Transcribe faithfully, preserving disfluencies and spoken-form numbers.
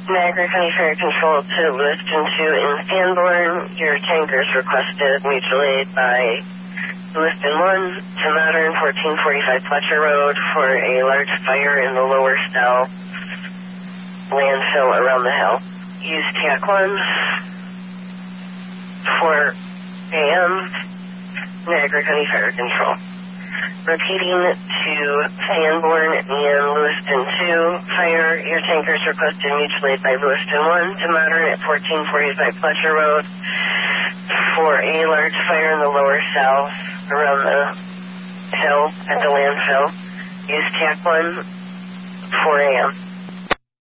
Niagara County Fire Control to Lewiston two in Sanborn. Your tankers requested mutual aid by Lewiston one to Modern, fourteen forty-five Fletcher Road for a large fire in the lower cell landfill around the hill. Use T A C one, four a m Niagara County Fire Control. Repeating to Sanborn and Lewiston two, fire, your tankers requested mutual aid by Lewiston one to Modern at fourteen forty-five Fletcher Road for a large fire in the lower cell around the hill at the landfill. Use T A C one, four a m